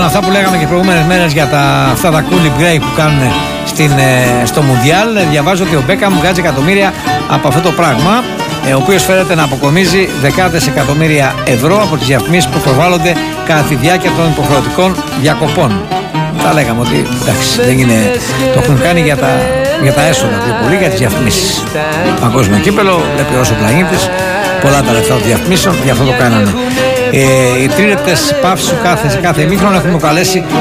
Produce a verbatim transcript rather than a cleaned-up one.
αυτά που λέγαμε και προηγούμενες μέρες για τα, αυτά τα cool break που κάνουν στην, ε, στο Μουντιάλ, διαβάζω ότι ο Μπέκαμ βγάζει εκατομμύρια από αυτό το πράγμα, ε, ο οποίος φέρεται να αποκομίζει δεκάδες εκατομμύρια ευρώ από τις διαφημίσεις που προβάλλονται κατά τη διάρκεια των υποχρεωτικών διακοπών. Τα λέγαμε ότι εντάξει, δεν είναι, το έχουν κάνει για τα, για τα έσοδα πιο πολύ, για τις διαφημίσεις. Παγκόσμιο κύπελο, βλέπει όσο πλανήτης, πολλά τα λεφτά των διαφημίσεων, γι' αυτό το κάνανε. Ε, οι τρίλεπτες παύσεις σου κάθε, σε κάθε ημίχρονο έχουν προκαλέσει